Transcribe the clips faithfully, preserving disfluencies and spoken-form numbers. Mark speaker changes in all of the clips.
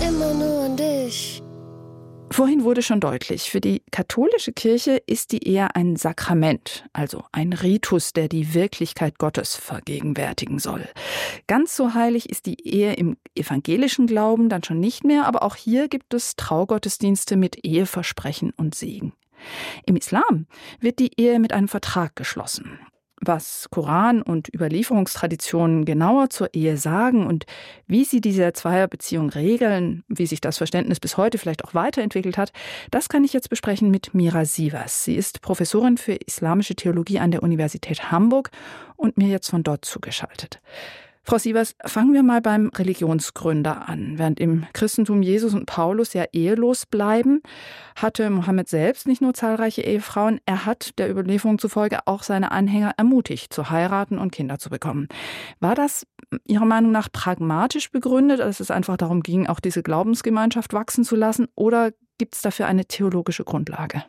Speaker 1: immer nur an dich.
Speaker 2: Vorhin wurde schon deutlich, für die katholische Kirche ist die Ehe ein Sakrament, also ein Ritus, der die Wirklichkeit Gottes vergegenwärtigen soll. Ganz so heilig ist die Ehe im evangelischen Glauben dann schon nicht mehr, aber auch hier gibt es Traugottesdienste mit Eheversprechen und Segen. Im Islam wird die Ehe mit einem Vertrag geschlossen. Was Koran und Überlieferungstraditionen genauer zur Ehe sagen und wie sie diese Zweierbeziehung regeln, wie sich das Verständnis bis heute vielleicht auch weiterentwickelt hat, das kann ich jetzt besprechen mit Mira Sievers. Sie ist Professorin für Islamische Theologie an der Universität Hamburg und mir jetzt von dort zugeschaltet. Frau Sievers, fangen wir mal beim Religionsgründer an. Während im Christentum Jesus und Paulus ja ehelos bleiben, hatte Mohammed selbst nicht nur zahlreiche Ehefrauen, er hat der Überlieferung zufolge auch seine Anhänger ermutigt, zu heiraten und Kinder zu bekommen. War das Ihrer Meinung nach pragmatisch begründet, dass es einfach darum ging, auch diese Glaubensgemeinschaft wachsen zu lassen, oder gibt es dafür eine theologische Grundlage?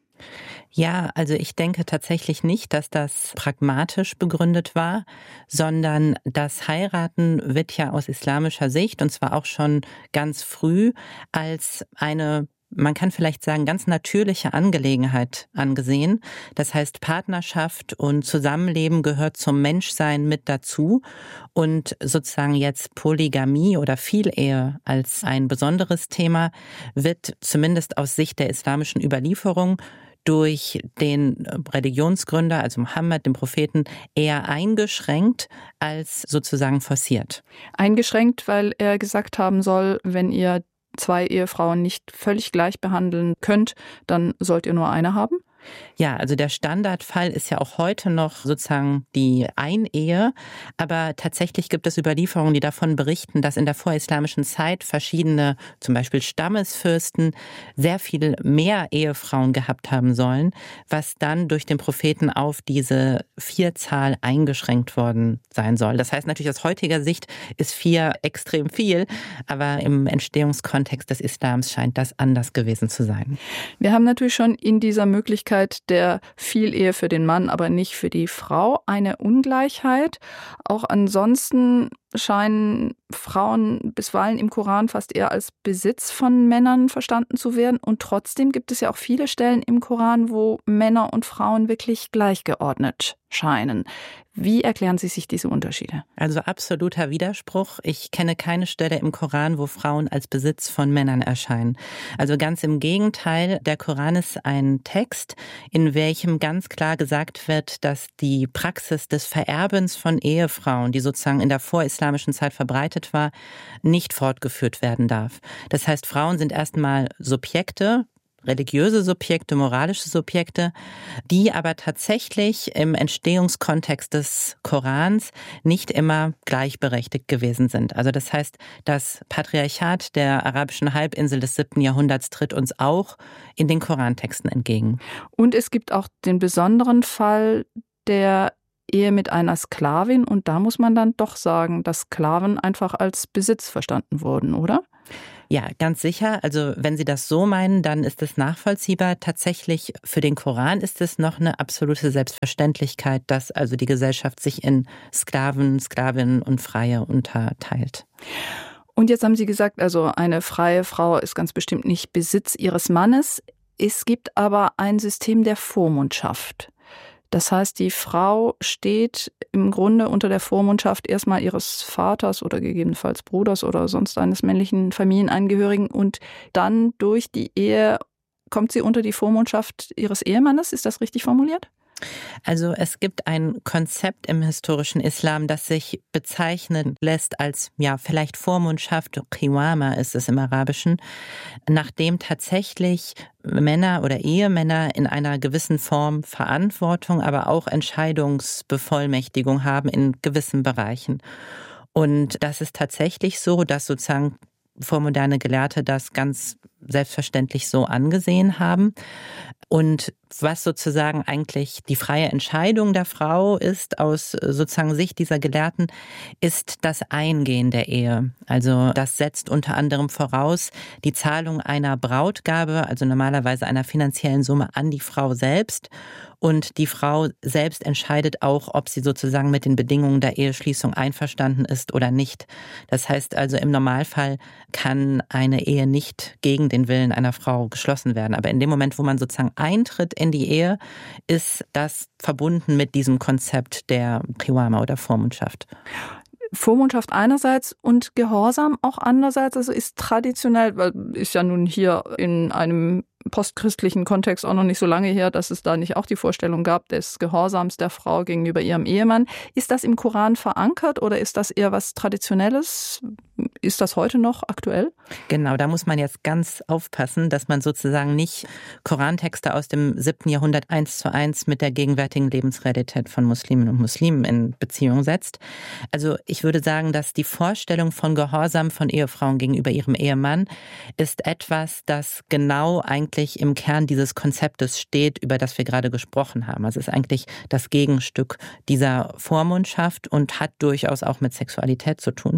Speaker 3: Ja, also ich denke tatsächlich nicht, dass das pragmatisch begründet war, sondern das Heiraten wird ja aus islamischer Sicht, und zwar auch schon ganz früh, als eine, man kann vielleicht sagen, ganz natürliche Angelegenheit angesehen. Das heißt, Partnerschaft und Zusammenleben gehört zum Menschsein mit dazu. Und sozusagen jetzt Polygamie oder Vielehe als ein besonderes Thema wird zumindest aus Sicht der islamischen Überlieferung durch den Religionsgründer, also Mohammed, den Propheten, eher eingeschränkt als sozusagen forciert.
Speaker 2: Eingeschränkt, weil er gesagt haben soll, wenn ihr zwei Ehefrauen nicht völlig gleich behandeln könnt, dann sollt ihr nur eine haben?
Speaker 3: Ja, also der Standardfall ist ja auch heute noch sozusagen die Einehe, aber tatsächlich gibt es Überlieferungen, die davon berichten, dass in der vorislamischen Zeit verschiedene, zum Beispiel Stammesfürsten, sehr viel mehr Ehefrauen gehabt haben sollen, was dann durch den Propheten auf diese Vierzahl eingeschränkt worden sein soll. Das heißt natürlich, aus heutiger Sicht ist vier extrem viel, aber im Entstehungskontext des Islams scheint das anders gewesen zu sein.
Speaker 2: Wir haben natürlich schon in dieser Möglichkeit der Vielehe für den Mann, aber nicht für die Frau eine Ungleichheit. Auch ansonsten scheinen Frauen bisweilen im Koran fast eher als Besitz von Männern verstanden zu werden. Und trotzdem gibt es ja auch viele Stellen im Koran, wo Männer und Frauen wirklich gleichgeordnet scheinen. Wie erklären Sie sich diese Unterschiede?
Speaker 3: Also absoluter Widerspruch. Ich kenne keine Stelle im Koran, wo Frauen als Besitz von Männern erscheinen. Also ganz im Gegenteil, der Koran ist ein Text, in welchem ganz klar gesagt wird, dass die Praxis des Vererbens von Ehefrauen, die sozusagen in der vorislamischen Zeit verbreitet war, nicht fortgeführt werden darf. Das heißt, Frauen sind erstmal Subjekte, religiöse Subjekte, moralische Subjekte, die aber tatsächlich im Entstehungskontext des Korans nicht immer gleichberechtigt gewesen sind. Also das heißt, das Patriarchat der arabischen Halbinsel des siebten Jahrhunderts tritt uns auch in den Korantexten entgegen.
Speaker 2: Und es gibt auch den besonderen Fall der Ehe mit einer Sklavin, und da muss man dann doch sagen, dass Sklaven einfach als Besitz verstanden wurden, oder?
Speaker 3: Ja, ganz sicher. Also wenn Sie das so meinen, dann ist es nachvollziehbar. Tatsächlich für den Koran ist es noch eine absolute Selbstverständlichkeit, dass also die Gesellschaft sich in Sklaven, Sklavinnen und Freie unterteilt.
Speaker 2: Und jetzt haben Sie gesagt, also eine freie Frau ist ganz bestimmt nicht Besitz ihres Mannes. Es gibt aber ein System der Vormundschaft. Das heißt, die Frau steht im Grunde unter der Vormundschaft erstmal ihres Vaters oder gegebenenfalls Bruders oder sonst eines männlichen Familienangehörigen, und dann durch die Ehe kommt sie unter die Vormundschaft ihres Ehemannes. Ist das richtig formuliert?
Speaker 3: Also es gibt ein Konzept im historischen Islam, das sich bezeichnen lässt als, ja, vielleicht Vormundschaft, Qiwama ist es im Arabischen, nachdem tatsächlich Männer oder Ehemänner in einer gewissen Form Verantwortung, aber auch Entscheidungsbevollmächtigung haben in gewissen Bereichen. Und das ist tatsächlich so, dass sozusagen vormoderne Gelehrte das ganz selbstverständlich so angesehen haben. Und was sozusagen eigentlich die freie Entscheidung der Frau ist, aus sozusagen Sicht dieser Gelehrten, ist das Eingehen der Ehe. Also das setzt unter anderem voraus die Zahlung einer Brautgabe, also normalerweise einer finanziellen Summe an die Frau selbst. Und die Frau selbst entscheidet auch, ob sie sozusagen mit den Bedingungen der Eheschließung einverstanden ist oder nicht. Das heißt also, im Normalfall kann eine Ehe nicht gegen den Willen einer Frau geschlossen werden. Aber in dem Moment, wo man sozusagen eintritt in die Ehe, ist das verbunden mit diesem Konzept der Qiwama oder Vormundschaft.
Speaker 2: Vormundschaft einerseits und Gehorsam auch andererseits, also ist traditionell, weil ist ja nun hier in einem postchristlichen Kontext auch noch nicht so lange her, dass es da nicht auch die Vorstellung gab des Gehorsams der Frau gegenüber ihrem Ehemann. Ist das im Koran verankert oder ist das eher was Traditionelles? Ist das heute noch aktuell?
Speaker 3: Genau, da muss man jetzt ganz aufpassen, dass man sozusagen nicht Korantexte aus dem siebten Jahrhundert eins zu eins mit der gegenwärtigen Lebensrealität von Musliminnen und Muslimen in Beziehung setzt. Also ich würde sagen, dass die Vorstellung von Gehorsam von Ehefrauen gegenüber ihrem Ehemann ist etwas, das genau eigentlich im Kern dieses Konzeptes steht, über das wir gerade gesprochen haben. Also es ist eigentlich das Gegenstück dieser Vormundschaft und hat durchaus auch mit Sexualität zu tun.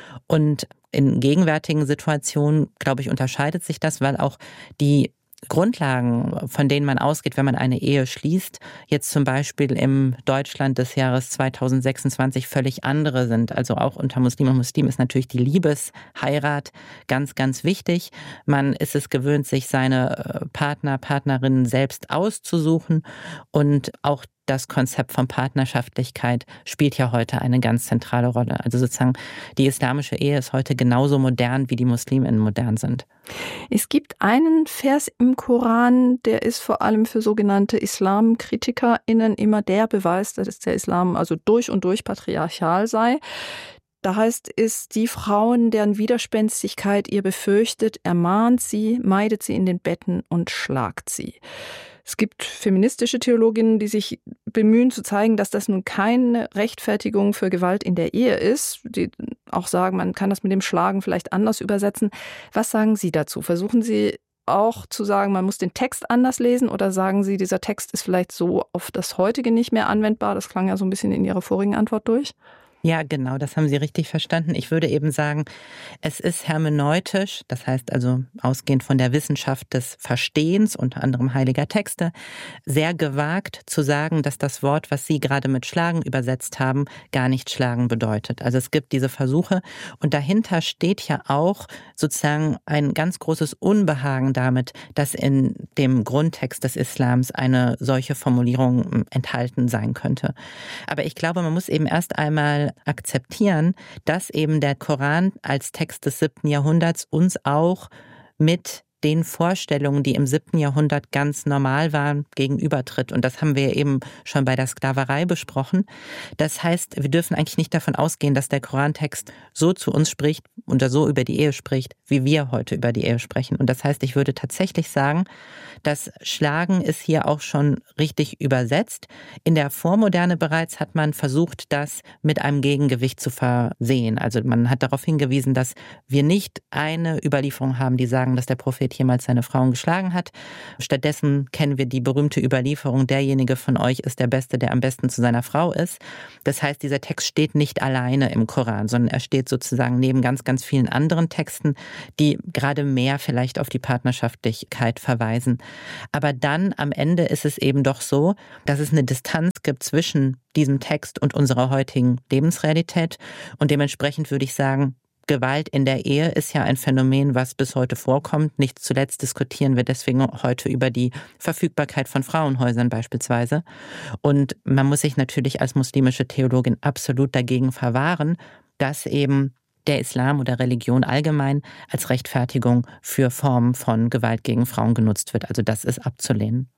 Speaker 3: Und in gegenwärtigen Situationen, glaube ich, unterscheidet sich das, weil auch die Grundlagen, von denen man ausgeht, wenn man eine Ehe schließt, jetzt zum Beispiel im Deutschland des Jahres zweitausendsechsundzwanzig völlig andere sind. Also auch unter Muslimen und Muslimen ist natürlich die Liebesheirat ganz, ganz wichtig. Man ist es gewöhnt, sich seine Partner, Partnerinnen selbst auszusuchen und auch das Konzept von Partnerschaftlichkeit spielt ja heute eine ganz zentrale Rolle. Also sozusagen die islamische Ehe ist heute genauso modern, wie die Musliminnen modern sind.
Speaker 2: Es gibt einen Vers im Koran, der ist vor allem für sogenannte IslamkritikerInnen immer der Beweis, dass der Islam also durch und durch patriarchal sei. Da heißt es, die Frauen, deren Widerspenstigkeit ihr befürchtet, ermahnt sie, meidet sie in den Betten und schlagt sie. Es gibt feministische Theologinnen, die sich bemühen zu zeigen, dass das nun keine Rechtfertigung für Gewalt in der Ehe ist, die auch sagen, man kann das mit dem Schlagen vielleicht anders übersetzen. Was sagen Sie dazu? Versuchen Sie auch zu sagen, man muss den Text anders lesen oder sagen Sie, dieser Text ist vielleicht so auf das heutige nicht mehr anwendbar? Das klang ja so ein bisschen in Ihrer vorigen Antwort durch.
Speaker 3: Ja, genau, das haben Sie richtig verstanden. Ich würde eben sagen, es ist hermeneutisch, das heißt also ausgehend von der Wissenschaft des Verstehens, unter anderem heiliger Texte, sehr gewagt zu sagen, dass das Wort, was Sie gerade mit schlagen übersetzt haben, gar nicht schlagen bedeutet. Also es gibt diese Versuche und dahinter steht ja auch sozusagen ein ganz großes Unbehagen damit, dass in dem Grundtext des Islams eine solche Formulierung enthalten sein könnte. Aber ich glaube, man muss eben erst einmal akzeptieren, dass eben der Koran als Text des siebten Jahrhunderts uns auch mit den Vorstellungen, die im siebten Jahrhundert ganz normal waren, gegenübertritt. Und das haben wir eben schon bei der Sklaverei besprochen. Das heißt, wir dürfen eigentlich nicht davon ausgehen, dass der Korantext so zu uns spricht oder so über die Ehe spricht, wie wir heute über die Ehe sprechen. Und das heißt, ich würde tatsächlich sagen, das Schlagen ist hier auch schon richtig übersetzt. In der Vormoderne bereits hat man versucht, das mit einem Gegengewicht zu versehen. Also man hat darauf hingewiesen, dass wir nicht eine Überlieferung haben, die sagen, dass der Prophet jemals seine Frauen geschlagen hat. Stattdessen kennen wir die berühmte Überlieferung, derjenige von euch ist der Beste, der am besten zu seiner Frau ist. Das heißt, dieser Text steht nicht alleine im Koran, sondern er steht sozusagen neben ganz, ganz vielen anderen Texten, die gerade mehr vielleicht auf die Partnerschaftlichkeit verweisen. Aber dann am Ende ist es eben doch so, dass es eine Distanz gibt zwischen diesem Text und unserer heutigen Lebensrealität. Und dementsprechend würde ich sagen, Gewalt in der Ehe ist ja ein Phänomen, was bis heute vorkommt. Nicht zuletzt diskutieren wir deswegen heute über die Verfügbarkeit von Frauenhäusern beispielsweise. Und man muss sich natürlich als muslimische Theologin absolut dagegen verwahren, dass eben der Islam oder Religion allgemein als Rechtfertigung für Formen von Gewalt gegen Frauen genutzt wird. Also das ist abzulehnen.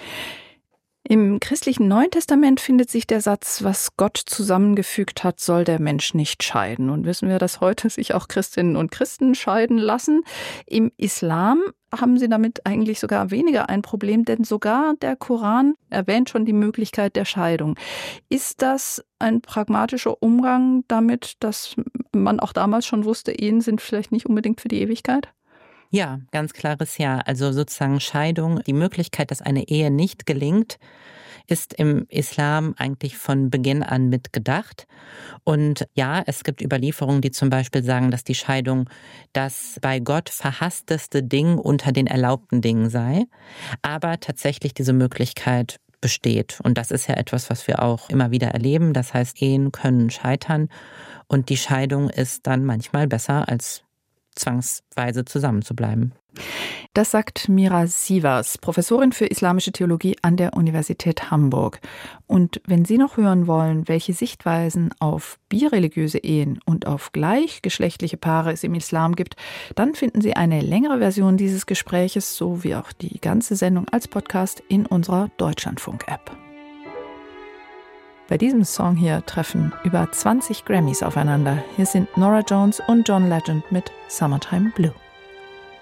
Speaker 2: Im christlichen Neuen Testament findet sich der Satz, was Gott zusammengefügt hat, soll der Mensch nicht scheiden. Und wissen wir, dass heute sich auch Christinnen und Christen scheiden lassen. Im Islam haben sie damit eigentlich sogar weniger ein Problem, denn sogar der Koran erwähnt schon die Möglichkeit der Scheidung. Ist das ein pragmatischer Umgang damit, dass man auch damals schon wusste, Ehen sind vielleicht nicht unbedingt für die Ewigkeit?
Speaker 3: Ja, ganz klares Ja. Also sozusagen Scheidung, die Möglichkeit, dass eine Ehe nicht gelingt, ist im Islam eigentlich von Beginn an mitgedacht. Und ja, es gibt Überlieferungen, die zum Beispiel sagen, dass die Scheidung das bei Gott verhassteste Ding unter den erlaubten Dingen sei. Aber tatsächlich diese Möglichkeit besteht. Und das ist ja etwas, was wir auch immer wieder erleben. Das heißt, Ehen können scheitern. Und die Scheidung ist dann manchmal besser, als zwangsweise zusammenzubleiben.
Speaker 2: Das sagt Mira Sievers, Professorin für Islamische Theologie an der Universität Hamburg. Und wenn Sie noch hören wollen, welche Sichtweisen auf bireligiöse Ehen und auf gleichgeschlechtliche Paare es im Islam gibt, dann finden Sie eine längere Version dieses Gespräches sowie auch die ganze Sendung als Podcast in unserer Deutschlandfunk-App. Bei diesem Song hier treffen über zwanzig Grammys aufeinander. Hier sind Norah Jones und John Legend mit Summertime Blue.